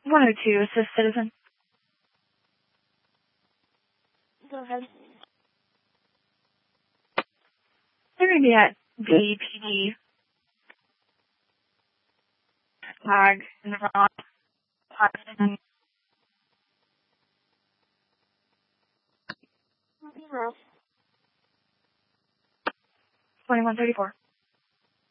102, assist citizen. Go ahead. They're going to be at BPD. Tag in the front. 2134.